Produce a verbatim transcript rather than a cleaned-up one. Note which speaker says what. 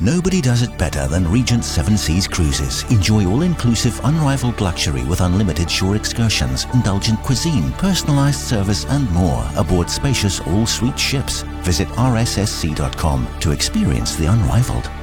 Speaker 1: Nobody does it better than Regent Seven Seas Cruises. Enjoy all-inclusive, unrivaled luxury with unlimited shore excursions, indulgent cuisine, personalized service and more aboard spacious all-suite ships. Visit r s s c dot com to experience the unrivaled.